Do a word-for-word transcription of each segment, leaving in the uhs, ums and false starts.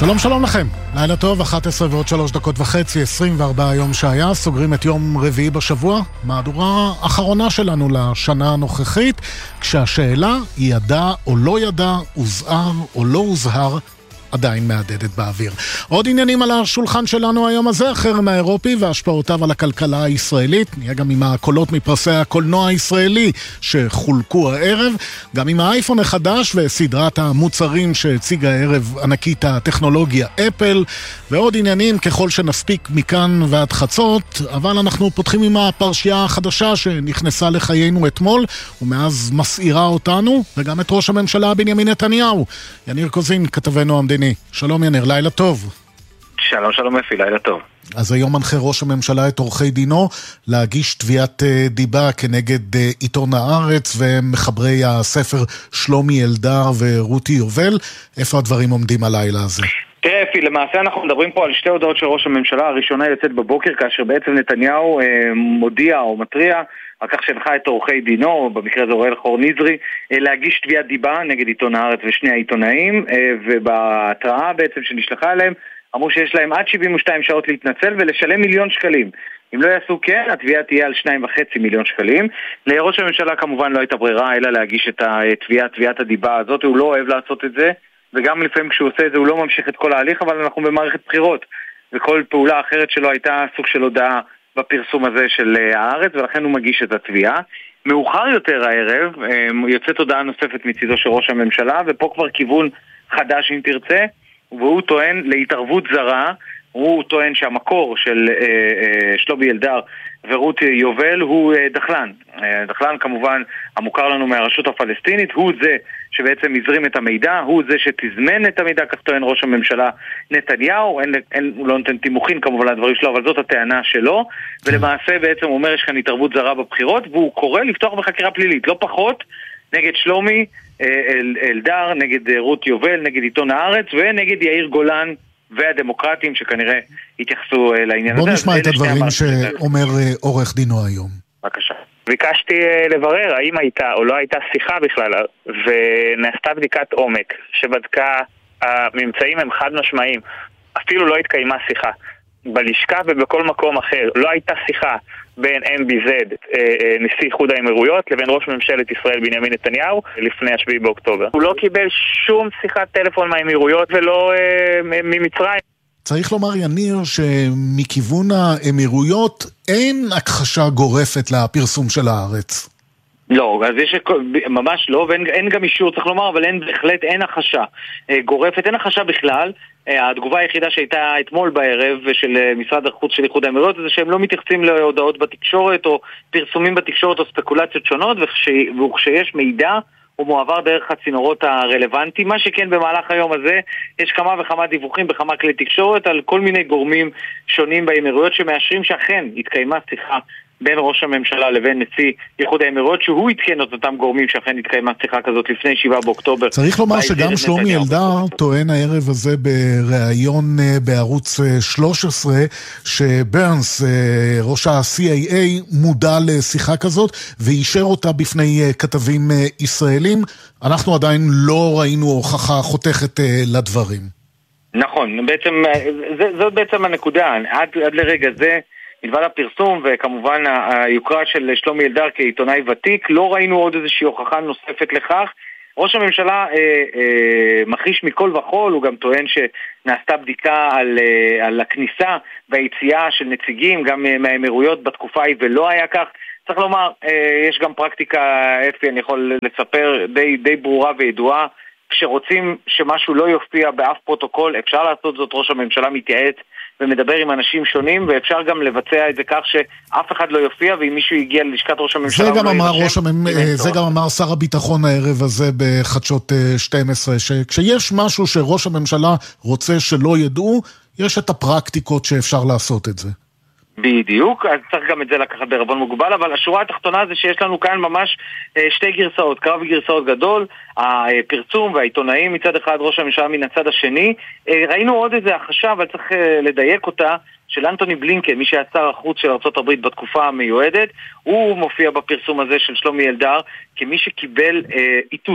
שלום שלום לכם, לילה טוב, אחת עשרה ועוד שלוש דקות וחצי, עשרים וארבעה יום שהיה, סוגרים את יום רביעי בשבוע, מהדורה אחרונה שלנו לשנה הנוכחית, כשהשאלה היא ידע או לא ידע, הוזהר או לא הוזהר, עדיין מעדדת באוויר. עוד עניינים על השולחן שלנו היום הזה, החרם האירופי והשפעותיו על הכלכלה הישראלית, נהיה גם עם הקולות מפרסי הקולנוע הישראלי שחולקו הערב, גם עם האייפון החדש וסדרת המוצרים שהציגה הערב ענקית הטכנולוגיה אפל, ועוד עניינים ככל שנספיק מכאן ועד חצות, אבל אנחנו פותחים עם הפרשייה החדשה שנכנסה לחיינו אתמול, ומאז מסעירה אותנו, וגם את ראש הממשלה בנימין נתניהו. יניר קוזין, כתבנו המדיני. שלום יניר, לילה טוב. שלום שלום אפי, לילה טוב. אז היום מנחה ראש הממשלה את עורכי דינו להגיש תביעת דיבה כנגד עיתון הארץ ומחברי הספר שלומי אלדר ורותי יובל. איפה הדברים עומדים הלילה הזה? תראה אפי, למעשה אנחנו מדברים פה על שתי הודעות של ראש הממשלה. הראשונה יוצאת בבוקר כאשר בעצם נתניהו אה, מודיע או מטריע על כך שהנחה את עורכי דינו, במקרה הזה אוראל חור נזרי, להגיש תביעת דיבה נגד עיתון הארץ ושני העיתונאים, ובהתראה בעצם שנשלחה אליהם, אמרו שיש להם עד שבעים ושתיים שעות להתנצל ולשלם מיליון שקלים. אם לא יעשו כן, התביעה תהיה על שניים וחצי מיליון שקלים. לראש הממשלה כמובן לא הייתה ברירה אלא להגיש את התביעה, תביעת הדיבה הזאת, הוא לא אוהב לעשות את זה, וגם לפעמים כשהוא עושה את זה הוא לא ממשיך את כל ההליך, אבל אנחנו במערכת בחירות, וכל פעולה אחרת שלו הייתה סוג של הודעה בפרסום הזה של הארץ, ולכן הוא מגיש את התביעה. מאוחר יותר הערב יוצאת הודעה נוספת מצידו של ראש הממשלה, ופה כבר כיוון חדש אם תרצה, והוא טוען להתערבות זרה. הוא טוען שהמקור של אה, אה, שלומי אלדר ורותי יובל הוא אה, דחלן. אה, דחלן כמובן המוכר לנו מהרשות הפלסטינית, הוא זה שבעצם יזרים את המידע, הוא זה שתזמן את המידע, כך טוען ראש הממשלה נתניהו. אין, אין, הוא לא נותן תימוכין כמובן לדברים שלו, אבל זאת הטענה שלו, ולמעשה בעצם הוא אומר יש כאן התערבות זרה בבחירות, והוא קורא לפתוח בחקירה פלילית, לא פחות, נגד שלומי אל, אלדר, נגד רותי יובל, נגד עיתון הארץ ונגד יאיר גולן והדמוקרטים שכנראה התייחסו לעניין הזה. בוא נשמע את הדברים שאומר עורך דינו היום. בבקשה. ביקשתי לברר האם הייתה או לא הייתה שיחה בכלל, ונעשתה בדיקת עומק שבדקה, הממצאים הם חד משמעיים, אפילו לא התקיימה שיחה. בלשכה ובכל מקום אחר לא הייתה שיחה בין אם בי זד, נשיא איחוד האמירויות, לבין ראש ממשלת ישראל בנימין נתניהו לפני השביעי באוקטובר. הוא לא קיבל שום שיחת טלפון מהאמירויות ולא ממצרים. צריך לומר יניר שמכיוון האמירויות אין הכחשה גורפת לפרסום של הארץ. לא, אז יש ממש לא, ואין גם אישור, צריך לומר, אבל אין בהחלט, אין החשה גורפת, אין החשה בכלל. התגובה היחידה שהייתה אתמול בערב של משרד החוץ של איחוד האמירויות זה שהם לא מתייחסים להודעות בתקשורת או פרסומים בתקשורת או ספקולציות שונות, וכשיש מידע הוא מועבר דרך הצינורות הרלוונטיים. מה שכן במהלך היום הזה יש כמה וכמה דיווחים בכמה כלי תקשורת על כל מיני גורמים שונים באמירויות שמאשרים שאכן התקיימה שיחה בין ראש הממשלה לבין נשיא איחוד האמירויות, שהוא התקן את אותם גורמים שאכן התקיימה שיחה כזאת לפני שבעה באוקטובר. צריך לומר שגם שלומי אלדר טוען הערב הזה בראיון בערוץ שלוש עשרה, שברנס, ראש ה-סי איי איי, מודע לשיחה כזאת, ואישר אותה בפני כתבים ישראלים. אנחנו עדיין לא ראינו הוכחה חותכת לדברים. נכון, בעצם, זאת בעצם הנקודה. עד, עד לרגע זה, מלבד הפרסום וכמובן היוקרה של שלומי אלדר כעיתונאי ותיק, לא ראינו עוד איזושהי הוכחה נוספת לכך. ראש הממשלה אה, אה, מכחיש מכל וכל, הוא גם טוען שנעשתה בדיקה על, אה, על הכניסה והיציאה של נציגים גם אה, מהאמירויות בתקופה ההיא ולא היה כך. צריך לומר, אה, יש גם פרקטיקה, אפי, אני יכול לספר, די, די ברורה וידועה, כשרוצים שמשהו לא יופיע באף פרוטוקול, אפשר לעשות זאת. ראש הממשלה מתייעץ ומדבר עם אנשים שונים, ואפשר גם לבצע את זה כך שאף אחד לא יופיע, ואם מישהו יגיע ללשכת ראש הממשלה... זה גם אמר ראש הממשלה, זה גם אמר שר הביטחון הערב הזה בחדשות שתים עשרה, שכשיש משהו שראש הממשלה רוצה שלא ידעו, יש את הפרקטיקות שאפשר לעשות את זה. בדיוק, אז צריך גם את זה לקחת בערבון מוגבל, אבל השורה התחתונה זה שיש לנו כאן ממש שתי גרסאות, קרב גרסאות גדול, הפרסום והעיתונאים מצד אחד, ראש הממשלה מן הצד השני. ראינו עוד איזה החשה, אבל צריך לדייק אותה, של אנטוני בלינקן, מי שהיה שר החוץ של ארצות הברית בתקופה המיועדת. הוא מופיע בפרסום הזה של שלומי אלדר כמי שקיבל איתות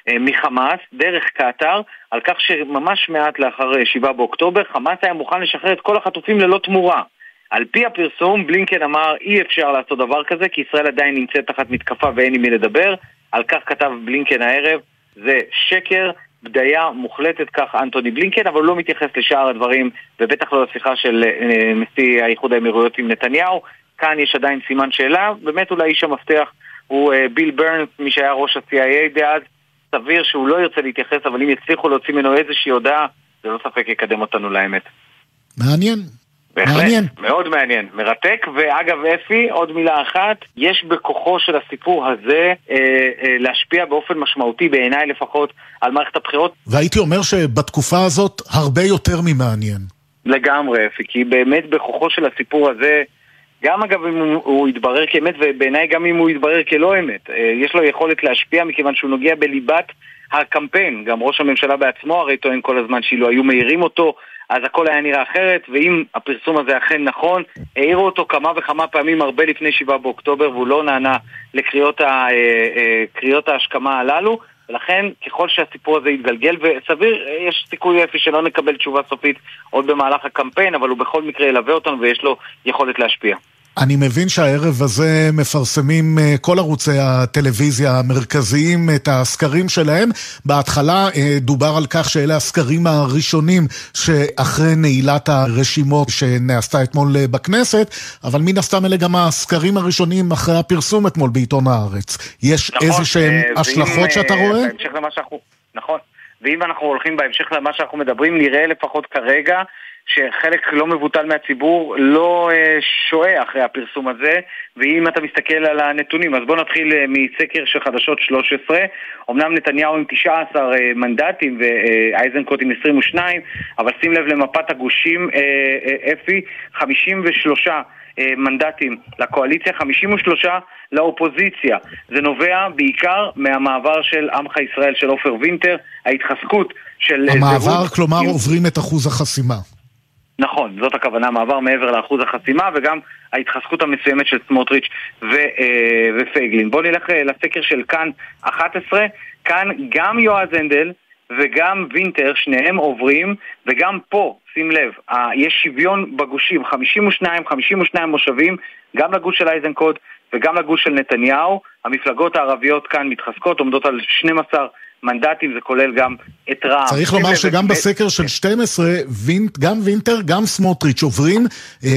מחמאס, דרך קטר, על כך שממש מעט לאחר שבעה באוקטובר, חמאס היה מוכן לשחרר את כל החטופים ללא תמורה. על פי הפרסום, בלינקן אמר, אי אפשר לעשות דבר כזה, כי ישראל עדיין נמצאת תחת מתקפה ואין עם מי לדבר. על כך כתב בלינקן הערב, זה שקר, בדיה מוחלטת, כך אנטוני בלינקן, אבל הוא לא מתייחס לשאר הדברים, ובטח לא לשיחה של נשיא האיחוד האמירויות עם נתניהו. כאן יש עדיין סימן שאלה, באמת אולי איש המפתח הוא ביל ברנס, מי שהיה ראש ה-סי איי איי דאז, סביר שהוא לא ירצה להתייחס, אבל אם יצליחו להוציא ממנו איזושהי הודעה, זה לא ספק יקדם אותנו לאמת. מעניין. בהחלט, מעניין. מאוד מעניין, מרתק. ואגב אפי, עוד מילה אחת, יש בכוחו של הסיפור הזה אה, אה, להשפיע באופן משמעותי, בעיניי לפחות, על מערכת הבחירות. והייתי אומר שבתקופה הזאת הרבה יותר ממעניין. לגמרי אפי, כי באמת בכוחו של הסיפור הזה, גם אגב אם הוא, הוא יתברר כאמת, ובעיניי גם אם הוא יתברר כלא אמת, אה, יש לו יכולת להשפיע מכיוון שהוא נוגע בליבת הקמפיין. גם ראש הממשלה בעצמו הרי טוען כל הזמן שאילו היו מהירים אותו, אז הכל היה נראה אחרת, ואם הפרסום הזה אכן נכון, העירו אותו כמה וכמה פעמים הרבה לפני שבעה באוקטובר, והוא לא נענה לקריאות ה, קריאות ההשכמה הללו, ולכן ככל שהסיפור הזה יתגלגל, וסביר, יש סיכוי אפי שלא נקבל תשובה סופית עוד במהלך הקמפיין, אבל הוא בכל מקרה ילווה אותנו ויש לו יכולת להשפיע. אני מבין שהערב הזה מפרסמים כל ערוצי הטלוויזיה המרכזיים את הסקרים שלהם. בהתחלה דובר על כך שאלה הסקרים הראשונים שאחרי נעילת הרשימות שנעשתה אתמול בכנסת, אבל מן הסתם אלה גם הסקרים הראשונים אחרי הפרסום אתמול בעיתון הארץ. יש נכון, איזה שהן השלכות שאתה רואה? בהמשך למה שאנחנו, נכון. ואם אנחנו הולכים בהמשך למה שאנחנו מדברים, נראה לפחות כרגע שחלק לא מבוטל מהציבור לא אה, שואה אחרי הפרסום הזה. ואם אתה מסתכל על הנתונים, אז בוא נתחיל אה, מסקר של חדשות שלוש עשרה. אמנם נתניהו עם תשעה עשר אה, מנדטים ואייזנקוט עם עשרים ושניים, אבל שים לב למפת הגושים, אה, אה, אפי, חמישים ושלושה אה, מנדטים לקואליציה, חמישים ושלושה לאופוזיציה. זה נובע בעיקר מהמעבר של עמך ישראל של עופר וינטר, ההתחזקות של המעבר, זהות, כלומר עם... עוברים את אחוז החסימה. נכון, זאת הכוונה, מעבר מעבר לאחוז החסימה, וגם ההתחזקות המסוימת של סמוטריץ' ו, אה, ופייגלין. בואו נלך לסקר של כאן אחת עשרה. כאן גם יועז הנדל וגם וינטר, שניהם עוברים, וגם פה, שים לב, אה, יש שוויון בגושים, חמישים ושניים, חמישים ושניים מושבים, גם לגוש של אייזנקוט וגם לגוש של נתניהו. המפלגות הערביות כאן מתחזקות, עומדות על שנים עשר מנדטים, זה כולל גם את רע"מ. צריך לומר שגם בסקר של שתים עשרה, גם וינטר, גם סמוטריץ' עוברים,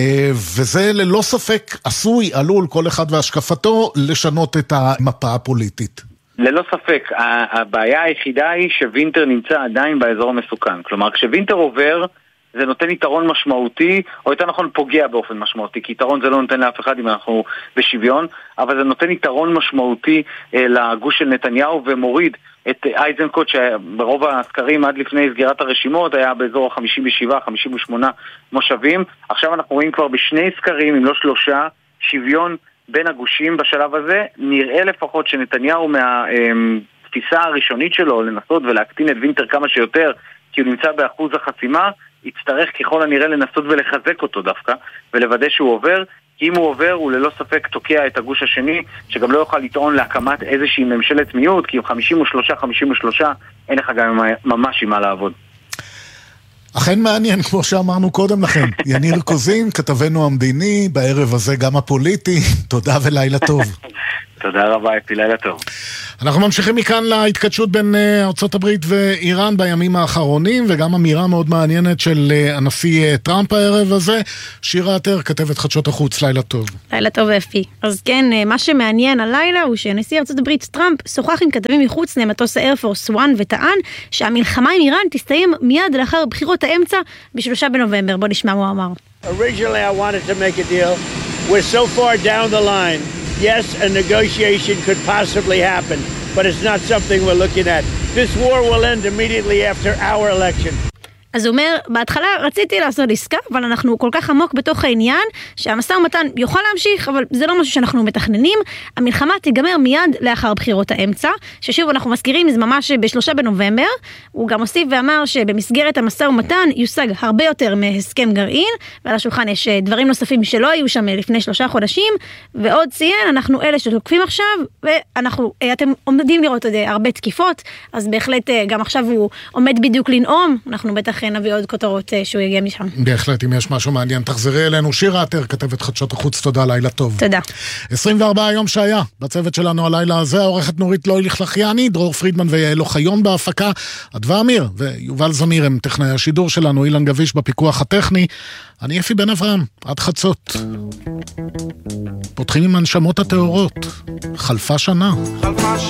וזה ללא ספק עשוי, עלול, כל אחד והשקפתו, לשנות את המפה הפוליטית. ללא ספק, הבעיה היחידה היא שווינטר נמצא עדיין באזור המסוכן. כלומר, כשווינטר עובר, זה נותן יתרון משמעותי, או יותר נכון פוגע באופן משמעותי, כי יתרון זה לא נותן לאף אחד אם אנחנו בשוויון, אבל זה נותן יתרון משמעותי אה, לגוש של נתניהו, ומוריד את אייזנקוט שברוב הסקרים עד לפני סגירת הרשימות היה באזור ה-חמישים ושבע חמישים ושמונה מושבים. עכשיו אנחנו רואים כבר בשני סקרים, אם לא שלושה, שוויון בין הגושים בשלב הזה. נראה לפחות שנתניהו מהתפיסה הראשונית שלו לנסות ולהקטין את וינטר כמה שיותר, כי הוא נמצא באחוז החסימה, יצטרך ככל הנראה לנסות ולחזק אותו דווקא, ולוודא שהוא עובר, כי אם הוא עובר הוא ללא ספק תוקע את הגוש השני, שגם לא יוכל לטעון להקמת איזושהי ממשלת מיעוט, כי עם חמישים ושלוש חמישים ושלוש אין לך גם ממש עם מה לעבוד. אכן מעניין, כמו שאמרנו קודם לכן. יניר קוזין, כתבנו המדיני, בערב הזה גם הפוליטי. תודה ולילה טוב. תודה רבה, אפי, לילה טוב. אנחנו ממשיכים מכאן להתכתשות בין ארצות הברית ואיראן בימים האחרונים, וגם אמירה מאוד מעניינת של הנשיא טראמפ הערב הזה. שירה עטר, כתבת חדשות החוץ, לילה טוב. לילה טוב, אפי. אז כן, מה שמעניין הלילה הוא שנשיא ארצות הברית טראמפ שוחח עם כתבים מחוץ למטוס האיירפורס וואן וטען שהמלחמה עם איראן תסתיים מיד לאחר בחירות האמצע בשלושה בנובמבר. בוא נשמע מה הוא אמר. Originally I wanted to make a deal. We're so far down the line. Yes, a negotiation could possibly happen, but it's not something we're looking at. This war will end immediately after our election. אז הוא אומר, בהתחלה רציתי לעשות עסקה, אבל אנחנו כל כך עמוק בתוך העניין, שהמשא ומתן יוכל להמשיך, אבל זה לא משהו שאנחנו מתכננים. המלחמה תיגמר מיד לאחר בחירות האמצע, ששוב אנחנו מזכירים, זה ממש בשלושה בנובמבר. הוא גם הוסיף ואמר שבמסגרת המשא ומתן יושג הרבה יותר מהסכם גרעין, ועל השולחן יש דברים נוספים שלא היו שם לפני שלושה חודשים, ועוד ציין, אנחנו אלה שתוקפים עכשיו, ואנחנו, אתם עומדים לראות עוד הרבה תקיפות, אז בהחלט גם עכשיו הוא עומד בדיוק לנאום, אנחנו בטח נביא עוד כותרות שהוא יגיע משם. בהחלט, אם יש משהו מעניין, תחזרי אלינו. שירה עטר, כתבת חדשות החוץ, תודה, לילה טוב. תודה. עשרים וארבעה היום שהיה, בצוות שלנו הלילה הזה, העורכת נורית לויליך לחיאני, דרור פרידמן ויעל אוחיון בהפקה, אדווה אמיר ויובל זמיר הם טכנאי השידור שלנו, אילן גביש בפיקוח הטכני, אני אפי בן אברהם, עד חצות. פותחים עם הנשמות הטהורות, חלפה שנה.